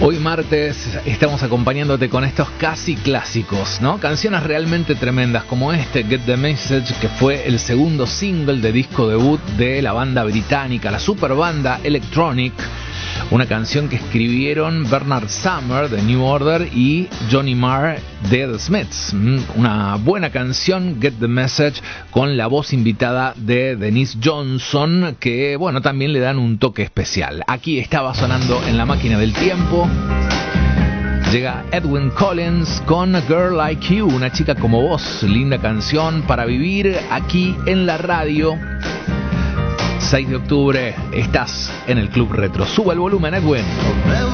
Hoy martes estamos acompañándote con estos casi clásicos, ¿no? Canciones realmente tremendas como este, Get the Message, que fue el segundo single de disco debut de la banda británica, la super banda Electronic. Una canción que escribieron Bernard Sumner de New Order y Johnny Marr de The Smiths. Una buena canción, Get the Message, con la voz invitada de Denise Johnson, que bueno, también le dan un toque especial. Aquí estaba sonando en la máquina del tiempo. Llega Edwyn Collins con A Girl Like You, una chica como vos. Linda canción para vivir aquí en la radio. 6 de octubre, estás en el Club Retro. Suba el volumen, Edwin.